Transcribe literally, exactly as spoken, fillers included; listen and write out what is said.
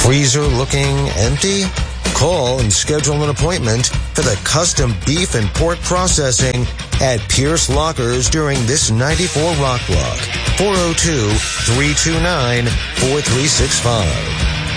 Freezer looking empty? Call and schedule an appointment for the custom beef and pork processing at Pierce Lockers during this ninety-four Rock Block. four oh two, three two nine, four three six five.